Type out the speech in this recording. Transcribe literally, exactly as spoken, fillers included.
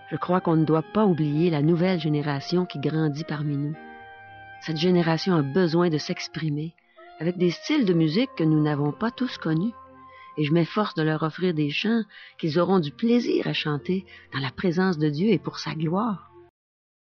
Je crois qu'on ne doit pas oublier la nouvelle génération qui grandit parmi nous. Cette génération a besoin de s'exprimer avec des styles de musique que nous n'avons pas tous connus. Et je m'efforce de leur offrir des chants qu'ils auront du plaisir à chanter dans la présence de Dieu et pour sa gloire.